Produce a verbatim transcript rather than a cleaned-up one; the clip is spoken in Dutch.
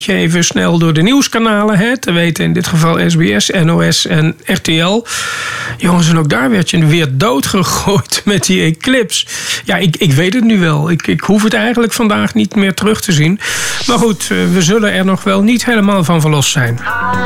Even snel door de nieuwskanalen, hè, te weten in dit geval S B S, N O S en R T L. Jongens, en ook daar werd je weer doodgegooid met die eclipse. Ja, ik, ik weet het nu wel. Ik, ik hoef het eigenlijk vandaag niet meer terug te zien. Maar goed, we zullen er nog wel niet helemaal van verlost zijn.